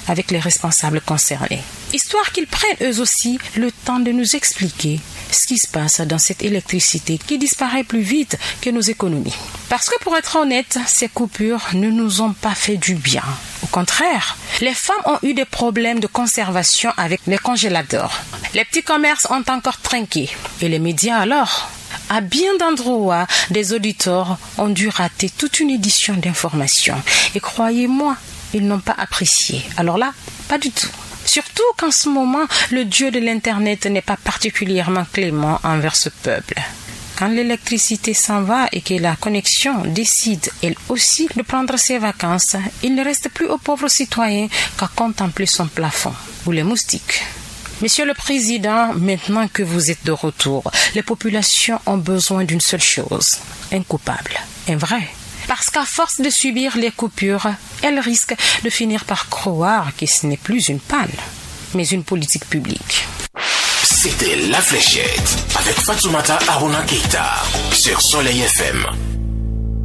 avec les responsables concernés, histoire qu'ils prennent eux aussi le temps de nous expliquer ce qui se passe dans cette électricité qui disparaît plus vite que nos économies. Parce que pour être honnête, ces coupures ne nous ont pas fait du bien. Au contraire, les femmes ont eu des problèmes de conservation avec les congélateurs. Les petits commerces ont encore trinqué. Et les médias alors ? À bien d'endroits, des auditeurs ont dû rater toute une édition d'informations. Et croyez-moi, ils n'ont pas apprécié. Alors là, pas du tout. Surtout qu'en ce moment, le dieu de l'Internet n'est pas particulièrement clément envers ce peuple. Quand l'électricité s'en va et que la connexion décide, elle aussi, de prendre ses vacances, il ne reste plus aux pauvres citoyens qu'à contempler son plafond ou les moustiques. Monsieur le Président, maintenant que vous êtes de retour, les populations ont besoin d'une seule chose, un coupable, un vrai. Parce qu'à force de subir les coupures, elles risquent de finir par croire que ce n'est plus une panne, mais une politique publique. C'était La Fléchette avec Fatoumata Aruna Keita sur Soleil FM.